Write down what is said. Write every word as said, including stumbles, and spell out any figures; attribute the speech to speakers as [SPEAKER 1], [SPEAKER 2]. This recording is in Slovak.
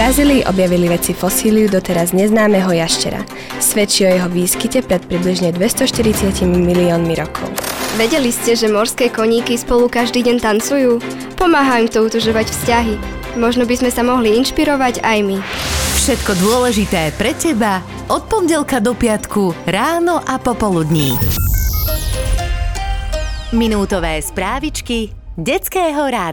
[SPEAKER 1] Brazílii objavili vedci fosíliu doteraz neznámeho jaštera. Svedčí o jeho výskyte pred približne dvestoštyridsať miliónmi rokov.
[SPEAKER 2] Vedeli ste, že morské koníky spolu každý deň tancujú? Pomáha im to utužovať vzťahy. Možno by sme sa mohli inšpirovať aj my.
[SPEAKER 3] Všetko dôležité pre teba od pondelka do piatku ráno a popoludní. Minútové správičky detského rádia.